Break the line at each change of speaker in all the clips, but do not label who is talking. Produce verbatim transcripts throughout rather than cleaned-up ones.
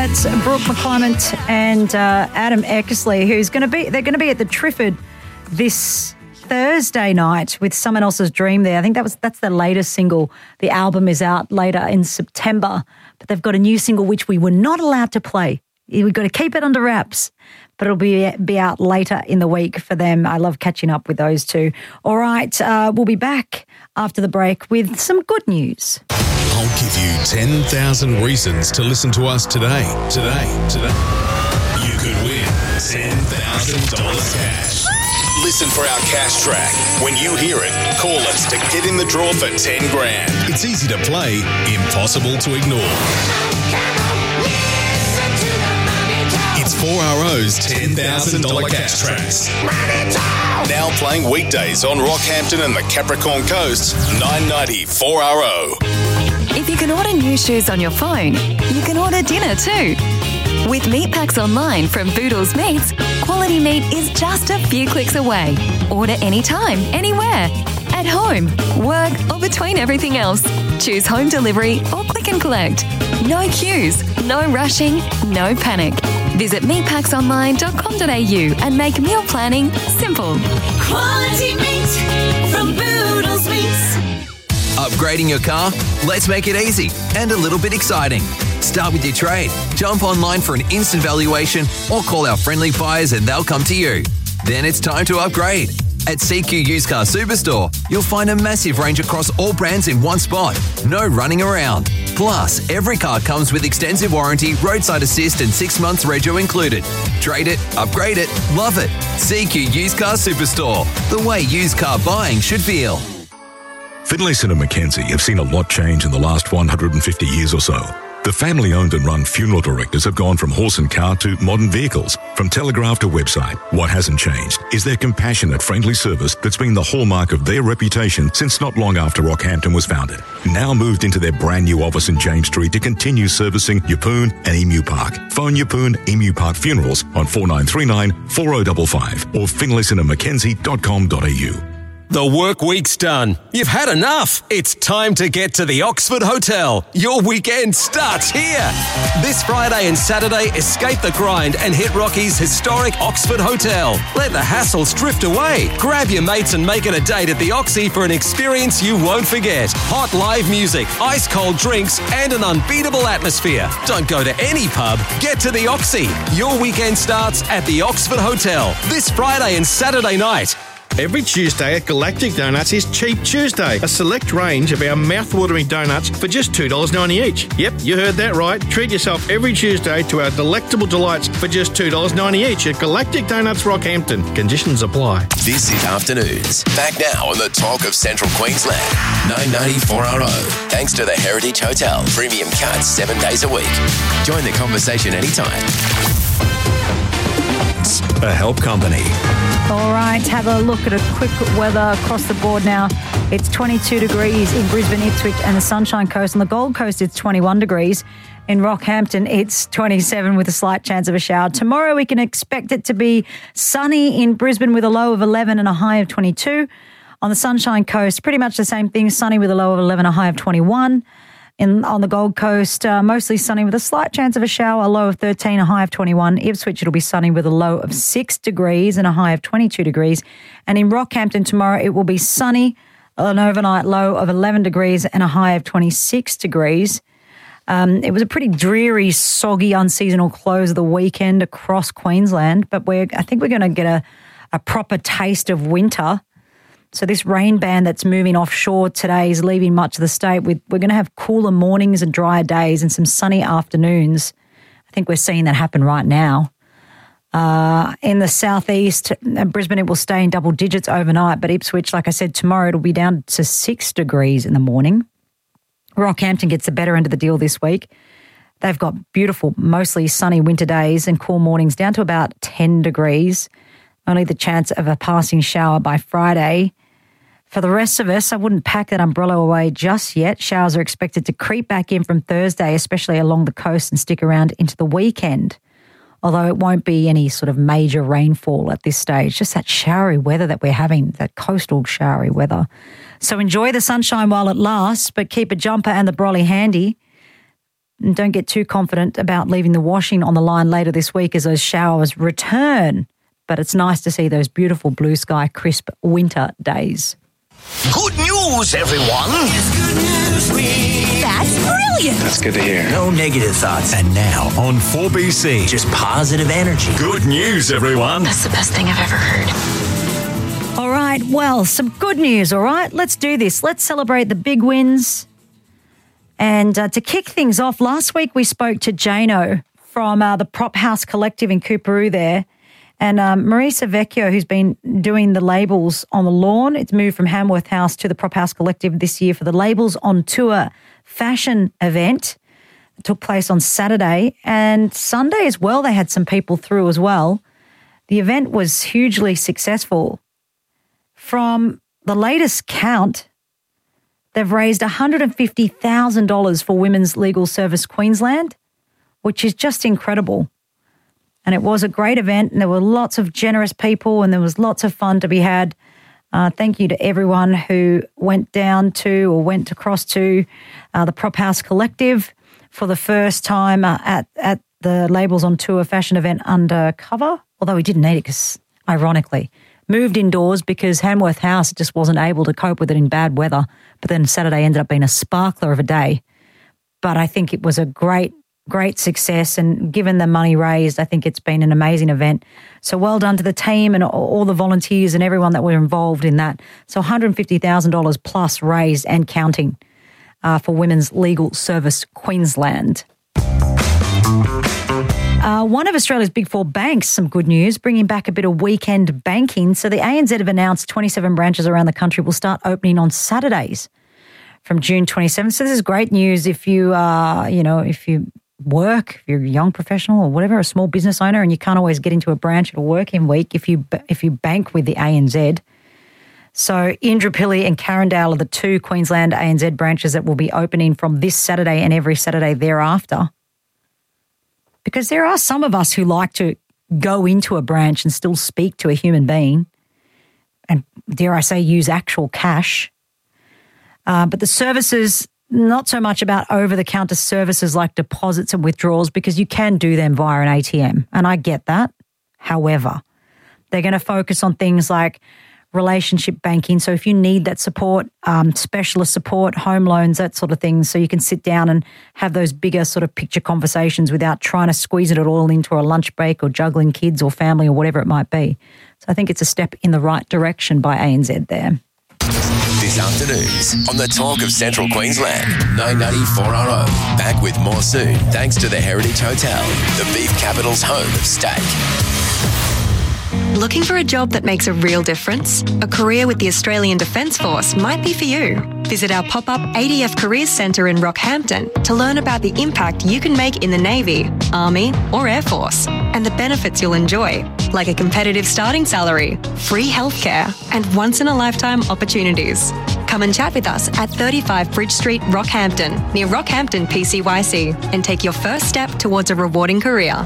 That's Brooke McClement and uh, Adam Eckersley, who's going to be, they're going to be at the Trifford this Thursday night with Someone Else's Dream there. I think that was that's the latest single. The album is out later in September, but they've got a new single which we were not allowed to play. We've got to keep it under wraps, but it'll be be out later in the week for them. I love catching up with those two. All right, uh, we'll be back after the break with some good news.
I'll give you ten thousand reasons to listen to us today. Today, today. You could win ten thousand dollars cash. Listen for our cash track. When you hear it, call us to get in the draw for ten grand. It's easy to play, impossible to ignore. It's four R O's ten thousand dollars cash tracks. Now playing weekdays on Rockhampton and the Capricorn Coast, nine ninety four R O.
If you can order new shoes on your phone, you can order dinner too. With meat packs online from Boodles Meats, quality meat is just a few clicks away. Order anytime, anywhere. At home, work, or between everything else. Choose home delivery or click and collect. No queues, no rushing, no panic. Visit meat packs online dot com dot a u and make meal planning simple.
Quality meat from Boodles Meats.
Upgrading your car? Let's make it easy and a little bit exciting. Start with your trade. Jump online for an instant valuation or call our friendly buyers and they'll come to you. Then it's time to upgrade. At C Q Used Car Superstore, you'll find a massive range across all brands in one spot. No running around. Plus, every car comes with extensive warranty, roadside assist and six months rego included. Trade it, upgrade it, love it. C Q Used Car Superstore. The way used car buying should feel.
Finlayson and Mackenzie have seen a lot change in the last one hundred fifty years or so. The family-owned and run funeral directors have gone from horse and car to modern vehicles, from telegraph to website. What hasn't changed is their compassionate, friendly service that's been the hallmark of their reputation since not long after Rockhampton was founded. Now moved into their brand new office in James Street to continue servicing Yeppoon and Emu Park. Phone Yeppoon Emu Park Funerals on four nine three nine, four oh five five or finlayson and mackenzie dot com dot a u.
The work week's done. You've had enough. It's time to get to the Oxford Hotel. Your weekend starts here. This Friday and Saturday, escape the grind and hit Rocky's historic Oxford Hotel. Let the hassles drift away. Grab your mates and make it a date at the Oxy for an experience you won't forget. Hot live music, ice cold drinks, and an unbeatable atmosphere. Don't go to any pub. Get to the Oxy. Your weekend starts at the Oxford Hotel this Friday and Saturday night.
Every Tuesday at Galactic Donuts is Cheap Tuesday, a select range of our mouth-watering donuts for just two dollars ninety each. Yep, you heard that right. Treat yourself every Tuesday to our delectable delights for just two dollars ninety each at Galactic Donuts Rockhampton. Conditions apply.
This is Afternoons. Back now on the talk of Central Queensland. nine ninety four R O. Thanks to the Heritage Hotel. Premium cuts seven days a week. Join the conversation anytime.
A help company.
All right, have a look at a quick weather across the board now. It's twenty-two degrees in Brisbane, Ipswich and the Sunshine Coast. On the Gold Coast, it's twenty-one degrees. In Rockhampton, it's twenty-seven with a slight chance of a shower. Tomorrow, we can expect it to be sunny in Brisbane with a low of eleven and a high of twenty-two. On the Sunshine Coast, pretty much the same thing, sunny with a low of eleven, a high of twenty-one. In, on the Gold Coast, uh, mostly sunny with a slight chance of a shower, a low of thirteen, a high of twenty-one. Ipswich, it'll be sunny with a low of six degrees and a high of twenty-two degrees. And in Rockhampton tomorrow, it will be sunny, an overnight low of eleven degrees and a high of twenty-six degrees. Um, it was a pretty dreary, soggy, unseasonal close of the weekend across Queensland, but we're, I think we're going to get a, a proper taste of winter. So this rain band that's moving offshore today is leaving much of the state. With, we're going to have cooler mornings and drier days and some sunny afternoons. I think we're seeing that happen right now. Uh, in the southeast, Brisbane, it will stay in double digits overnight, but Ipswich, like I said, tomorrow it'll be down to six degrees in the morning. Rockhampton gets the better end of the deal this week. They've got beautiful, mostly sunny winter days and cool mornings down to about ten degrees. Only the chance of a passing shower by Friday. For the rest of us, I wouldn't pack that umbrella away just yet. Showers are expected to creep back in from Thursday, especially along the coast, and stick around into the weekend. Although it won't be any sort of major rainfall at this stage, just that showery weather that we're having, that coastal showery weather. So enjoy the sunshine while it lasts, but keep a jumper and the brolly handy. And don't get too confident about leaving the washing on the line later this week as those showers return. But it's nice to see those beautiful blue sky, crisp winter days.
Good news, everyone!
Good news,
That's brilliant.
That's good to hear.
No negative thoughts.
And now on four B C,
Just positive energy.
good news, everyone.
That's the best thing I've ever heard.
All right, well, some good news, all right? Let's do this. Let's celebrate the big wins. And uh, to kick things off, last week we spoke to Jano from uh, the Prop House Collective in Coorparoo there. And um, Marisa Vecchio, who's been doing the labels on the lawn, it's moved from Hamworth House to the Prop House Collective this year for the Labels on Tour fashion event. It took place on Saturday and Sunday as well. They had some people through as well. The event was hugely successful. From the latest count, they've raised one hundred fifty thousand dollars for Women's Legal Service Queensland, which is just incredible. And it was a great event and there were lots of generous people and there was lots of fun to be had. Uh, thank you to everyone who went down to or went across to uh, the Prop House Collective for the first time uh, at, at the Labels on Tour fashion event undercover, although we didn't need it because, ironically, moved indoors because Hamworth House just wasn't able to cope with it in bad weather. But then Saturday ended up being a sparkler of a day. But I think it was a great Great success, and given the money raised, I think it's been an amazing event. So well done to the team and all the volunteers and everyone that were involved in that. So one hundred fifty thousand dollars plus raised and counting uh, for Women's Legal Service Queensland. Uh, one of Australia's big four banks, some good news, bringing back a bit of weekend banking. So the A N Z have announced twenty-seven branches around the country will start opening on Saturdays from June twenty-seventh. So this is great news if you, uh, you know, if you work, if you're a young professional or whatever, a small business owner, and you can't always get into a branch at a working week if you if you bank with the A N Z. So Indooroopilly and Carindale are the two Queensland A N Z branches that will be opening from this Saturday and every Saturday thereafter. Because there are some of us who like to go into a branch and still speak to a human being and, dare I say, use actual cash. Uh, but the services, not so much about over-the-counter services like deposits and withdrawals, because you can do them via an A T M, and I get that. However, they're going to focus on things like relationship banking. So if you need that support, um, specialist support, home loans, that sort of thing, so you can sit down and have those bigger sort of picture conversations without trying to squeeze it all into a lunch break or juggling kids or family or whatever it might be. So I think it's a step in the right direction by A N Z there.
This afternoon's on the Talk of Central Queensland, nine ninety-four R O. Back with more soon, thanks to the Heritage Hotel, the beef capital's home of steak.
Looking for a job that makes a real difference? A career with the Australian Defence Force might be for you. Visit our pop-up A D F Careers Centre in Rockhampton to learn about the impact you can make in the Navy, Army or Air Force, and the benefits you'll enjoy, like a competitive starting salary, free healthcare, and once-in-a-lifetime opportunities. Come and chat with us at thirty-five Bridge Street, Rockhampton, near Rockhampton P C Y C, and take your first step towards a rewarding career.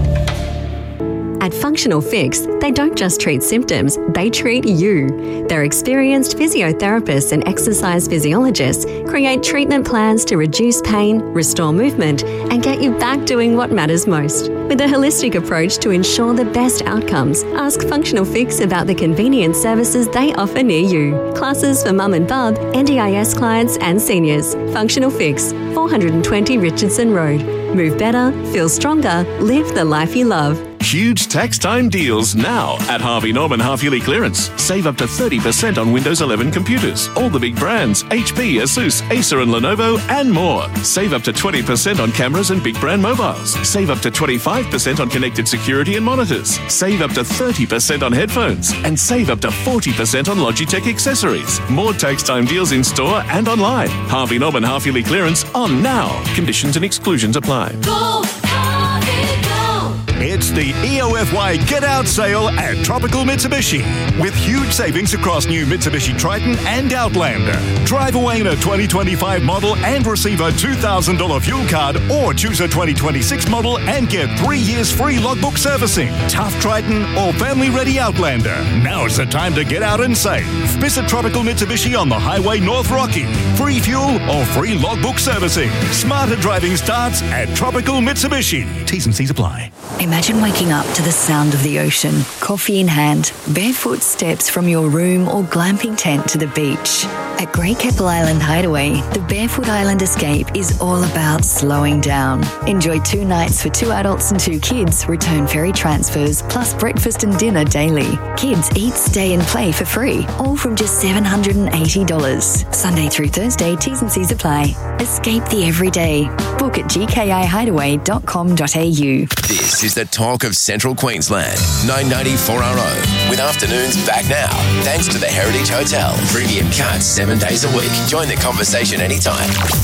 At Functional Fix, they don't just treat symptoms, they treat you. Their experienced physiotherapists and exercise physiologists create treatment plans to reduce pain, restore movement, and get you back doing what matters most. With a holistic approach to ensure the best outcomes, ask Functional Fix about the convenient services they offer near you. Classes for mum and bub, N D I S clients and seniors. Functional Fix, four twenty Richardson Road. Move better, feel stronger, live the life you love.
Huge tax time deals now at Harvey Norman half-yearly clearance. Save up to thirty percent on Windows eleven computers. All the big brands, H P, Asus, Acer and Lenovo and more. Save up to twenty percent on cameras and big brand mobiles. Save up to twenty-five percent on connected security and monitors. Save up to thirty percent on headphones. And save up to forty percent on Logitech accessories. More tax time deals in store and online. Harvey Norman half-yearly clearance on now. Conditions and exclusions apply.
Go, Harvey, go.
It's It's the E O F Y Get Out sale at Tropical Mitsubishi. With huge savings across new Mitsubishi Triton and Outlander. Drive away in a twenty twenty-five model and receive a two thousand dollars fuel card, or choose a twenty twenty-six model and get three years free logbook servicing. Tough Triton or family-ready Outlander. Now is the time to get out and save. Visit Tropical Mitsubishi on the Highway North Rocky. Free fuel or free logbook servicing. Smarter driving starts at Tropical Mitsubishi. T's and C's apply.
Imagine waking up to the sound of the ocean, coffee in hand, barefoot steps from your room or glamping tent to the beach. At Great Keppel Island Hideaway, the Barefoot Island Escape is all about slowing down. Enjoy two nights for two adults and two kids, return ferry transfers, plus breakfast and dinner daily. Kids eat, stay and play for free, all from just seven hundred eighty dollars. Sunday through Thursday, T's and C's apply. Escape the everyday. Book at g k i hideaway dot com dot a u.
This is the talk of Central Queensland. nine ninety four R O. With afternoons back now. Thanks to the Heritage Hotel. Premium cuts seven days a week. Join the conversation anytime.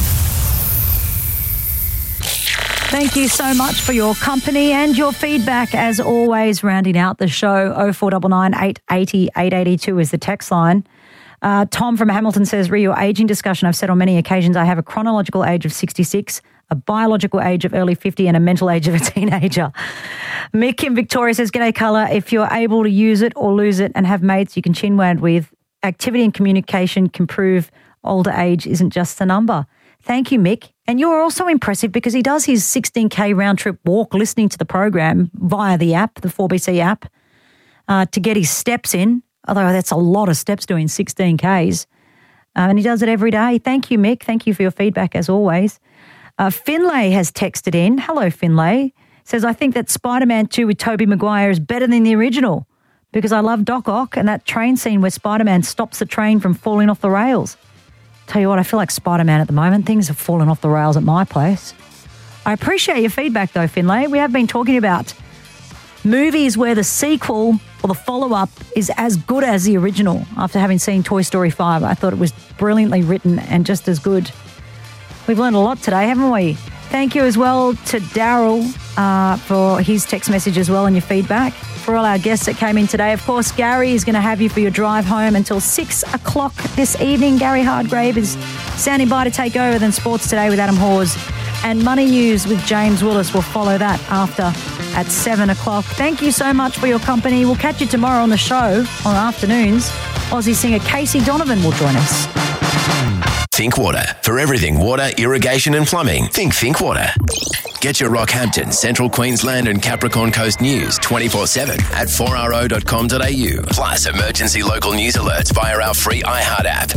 Thank you so much for your company and your feedback. As always, rounding out the show, oh four nine nine, eight eight oh, eight eight two is the text line. Uh, Tom from Hamilton says, re your ageing discussion, I've said on many occasions I have a chronological age of sixty-six, a biological age of early fifty and a mental age of a teenager. Mick in Victoria says, g'day Carla, if you're able to use it or lose it and have mates you can chinwag with, activity and communication can prove older age isn't just a number. Thank you, Mick. And you're also impressive because he does his sixteen K round trip walk listening to the program via the app, the four B C app, uh, to get his steps in, although that's a lot of steps doing sixteen Ks. Uh, and he does it every day. Thank you, Mick. Thank you for your feedback as always. Uh, Finlay has texted in. Hello, Finlay. Says, I think that Spider-Man two with Tobey Maguire is better than the original because I love Doc Ock and that train scene where Spider-Man stops the train from falling off the rails. Tell you what, I feel like Spider-Man at the moment. Things have fallen off the rails at my place. I appreciate your feedback though, Finlay. We have been talking about movies where the sequel or the follow-up is as good as the original. After having seen Toy Story five, I thought it was brilliantly written and just as good. We've learned a lot today, haven't we? Thank you as well to Daryl uh, for his text message as well and your feedback. For all our guests that came in today, of course, Gary is going to have you for your drive home until six o'clock this evening. Gary Hardgrave is standing by to take over. Then Sports Today with Adam Hawes and Money News with James Willis will follow that after at seven o'clock. Thank you so much for your company. We'll catch you tomorrow on the show on afternoons. Aussie singer Casey Donovan will join us.
Think Water. For everything water, irrigation and plumbing, think Think Water. Get your Rockhampton, Central Queensland and Capricorn Coast news twenty-four seven at four r o dot com dot a u. Plus emergency local news alerts via our free iHeart app.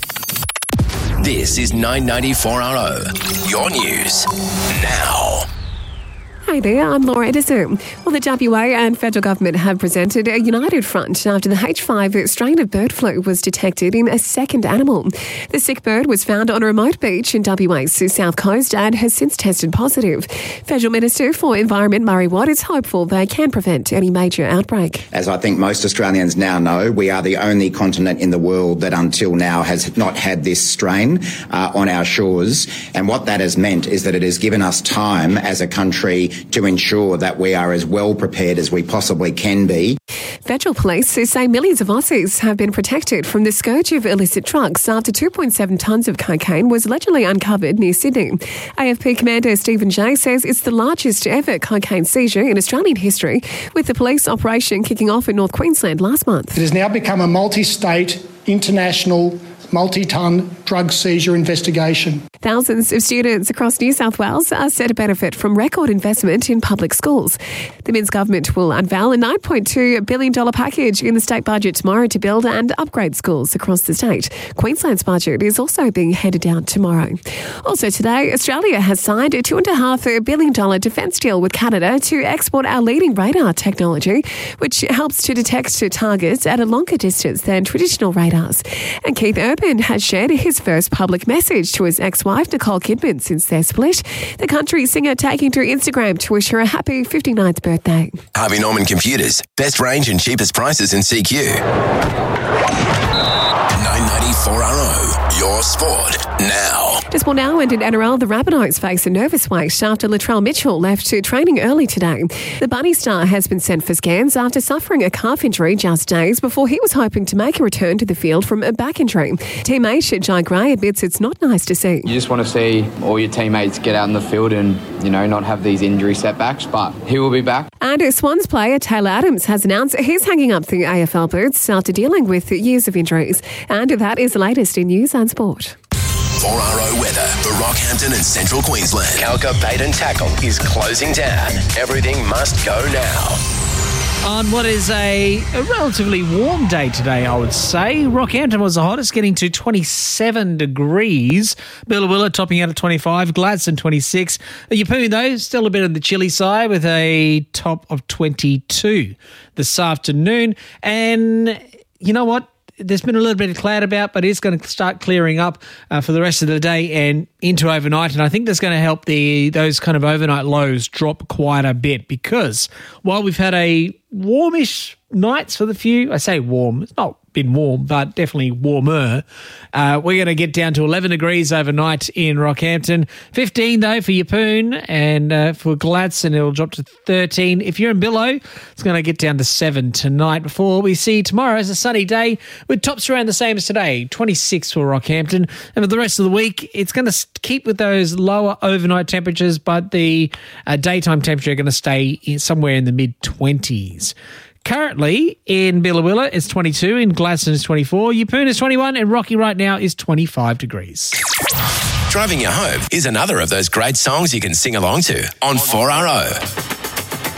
This is nine ninety-four R O. Your news now.
Hi there, I'm Laura Edison. Well, the W A and federal government have presented a united front after the H five strain of bird flu was detected in a second animal. The sick bird was found on a remote beach in W A's south coast and has since tested positive. Federal Minister for Environment Murray Watt is hopeful they can prevent any major outbreak.
As I think most Australians now know, we are the only continent in the world that until now has not had this strain uh, on our shores. And what that has meant is that it has given us time as a country to ensure that we are as well prepared as we possibly can be.
Federal police say millions of Aussies have been protected from the scourge of illicit drugs after two point seven tonnes of cocaine was allegedly uncovered near Sydney. A F P Commander Stephen Jay says it's the largest ever cocaine seizure in Australian history, with the police operation kicking off in North Queensland last month.
It has now become a multi-state, international, multi-ton drug seizure investigation.
Thousands of students across New South Wales are set to benefit from record investment in public schools. The Minns government will unveil a nine point two billion dollars package in the state budget tomorrow to build and upgrade schools across the state. Queensland's budget is also being handed down tomorrow. Also today, Australia has signed a two point five billion dollars defence deal with Canada to export our leading radar technology, which helps to detect targets at a longer distance than traditional radars. And Keith Urban Urban has shared his first public message to his ex-wife, Nicole Kidman, since their split. The country singer taking to Instagram to wish her a happy fifty-ninth birthday.
Harvey Norman Computers. Best range and cheapest prices in C Q. nine ninety four R O. Your sport now.
Just more now, and in N R L, the Rabbitohs face a nervous wait after Latrell Mitchell left to training early today. The Bunny star has been sent for scans after suffering a calf injury just days before he was hoping to make a return to the field from a back injury. Teammate Jai Gray admits it's not nice to see.
You just want to see all your teammates get out in the field and, you know, not have these injury setbacks, but he will be back.
And Swans player Taylor Adams has announced he's hanging up the A F L boots after dealing with years of injuries. And that is the latest in news and sport.
four R O weather for Rockhampton and Central Queensland. Calca Bait and Tackle is closing down. Everything must go now.
On what is a, a relatively warm day today, I would say. Rockhampton was the hottest, getting to twenty-seven degrees. Billawilla topping out at twenty-five. Gladstone, twenty-six. Yeppoon, though, still a bit on the chilly side with a top of twenty-two this afternoon. And you know what? There's been a little bit of cloud about, but it's going to start clearing up uh, for the rest of the day and into overnight. And I think that's going to help the those kind of overnight lows drop quite a bit, because while we've had a warmish nights for the few, I say warm, it's not been warm, but definitely warmer. Uh, we're going to get down to eleven degrees overnight in Rockhampton. fifteen, though, for Yeppoon, and uh, for Gladstone, it'll drop to thirteen. If you're in Billow, it's going to get down to seven tonight before we see tomorrow as a sunny day with tops around the same as today, twenty-six for Rockhampton. And for the rest of the week, it's going to keep with those lower overnight temperatures, but the uh, daytime temperature are going to stay in somewhere in the mid-twenties. Currently, in Billawilla, it's twenty-two. In Gladstone, it's twenty-four. Yeppoon is twenty-one. And Rocky right now is twenty-five degrees.
Driving you home is another of those great songs you can sing along to on four R O.